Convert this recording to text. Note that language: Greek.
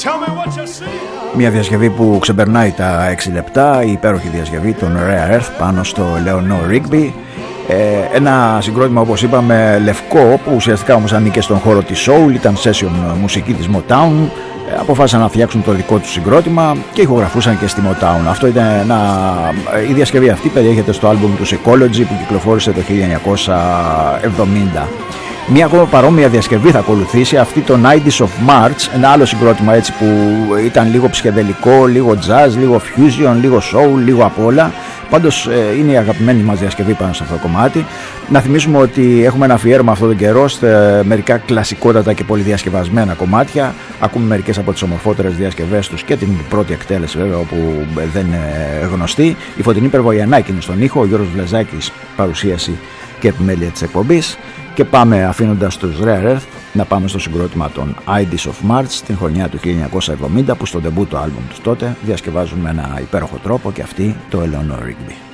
Μια διασκευή που ξεπερνάει τα 6 λεπτά, η υπέροχη διασκευή των Rare Earth πάνω στο Eleanor Rigby. Ένα συγκρότημα, όπως είπαμε, λευκό, που ουσιαστικά όμως ανήκε στον χώρο της soul, ήταν session μουσική της Motown. Αποφάσισαν να φτιάξουν το δικό του συγκρότημα και ηχογραφούσαν και στη Motown. Αυτό ήταν η διασκευή αυτή περιέχεται στο άλμπουμ του Ecology που κυκλοφόρησε το 1970. Μία ακόμα παρόμοια διασκευή θα ακολουθήσει, αυτή το 90s of March, ένα άλλο συγκρότημα έτσι που ήταν λίγο ψυχεδελικό, λίγο jazz, λίγο fusion, λίγο soul, λίγο απ' όλα. Πάντως είναι η αγαπημένη μας διασκευή πάνω σε αυτό το κομμάτι. Να θυμίσουμε ότι έχουμε ένα αφιέρωμα αυτόν τον καιρό σε μερικά κλασικότατα και πολυδιασκευασμένα κομμάτια. Ακούμε μερικές από τις ομορφότερες διασκευές τους και την πρώτη εκτέλεση βέβαια, όπου δεν είναι γνωστή. Η Φωτεινή Περβοϊανάκη είναι στον ήχο, ο Γιώργος Βλεζάκης παρουσίαση και επιμέλεια της εκπομπής. Και πάμε, αφήνοντας τους Rare Earth, να πάμε στο συγκρότημα των IDs of March την χρονιά του 1970, που στο ντεμπούτο άλμπουμ τους τότε διασκευάζουν με ένα υπέροχο τρόπο και αυτή το Eleanor Rigby.